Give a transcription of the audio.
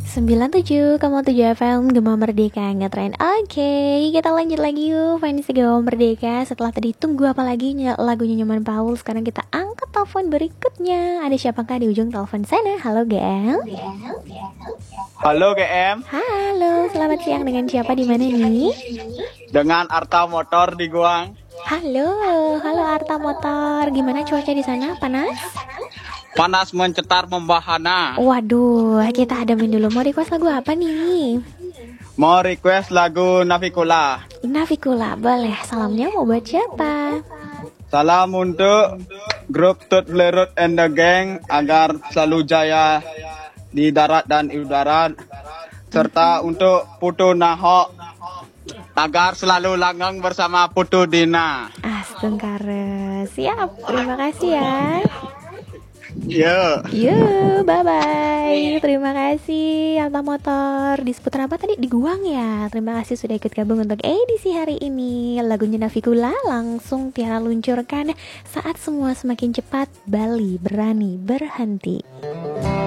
97,7 FM Gema Merdeka ngetren. Oke, kita lanjut lagi yuk fans Gema Merdeka. Setelah tadi tunggu apa lagi lagunya Nyoman Paul, sekarang kita angkat telepon berikutnya. Ada siapakah di ujung telepon sana? Halo GM. Halo GM. Halo, selamat siang, dengan siapa di mana nih? Dengan Arta Motor di Guang. Halo Arta Motor. Gimana cuaca di sana? Panas? Panas mencetar membahana. Waduh, kita adamin dulu. Mau request lagu apa nih? Mau request lagu Navikula. Navikula, boleh. Salamnya mau buat siapa? Salam untuk grup Tut Blerut and the Gang agar selalu jaya di darat dan udara, serta untuk Putu Nahok agar selalu langgeng bersama Putu Dina. Astungkare. Siap, terima kasih ya. Yuk, bye-bye. Terima kasih Arta Motor. Di seputar apa tadi? Di Guang ya. Terima kasih sudah ikut gabung untuk edisi hari ini. Lagunya Navikula langsung Tiara luncurkan saat semua semakin cepat, Bali berani berhenti.